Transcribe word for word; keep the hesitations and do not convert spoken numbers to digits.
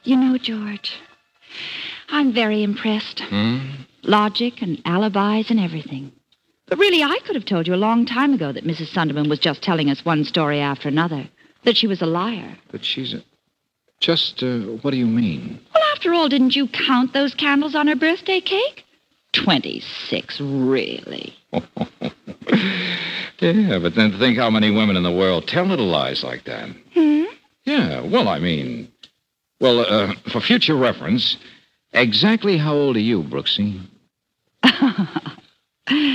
You know, George, I'm very impressed. Hmm? Logic and alibis and everything. But really, I could have told you a long time ago that Missus Sunderman was just telling us one story after another. That she was a liar. But she's a... Just, uh, what do you mean? Well, after all, didn't you count those candles on her birthday cake? Twenty-six, really? Yeah, but then think how many women in the world tell little lies like that. Hmm? Yeah, well, I mean... Well, uh, for future reference, exactly how old are you, Brooksy?